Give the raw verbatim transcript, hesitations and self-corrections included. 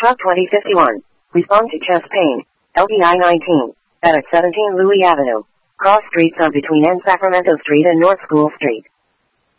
Truck twenty fifty-one. Respond to chest pain. L D I nineteen. At seventeen Louis Avenue. Cross streets are between N Sacramento Street and North School Street.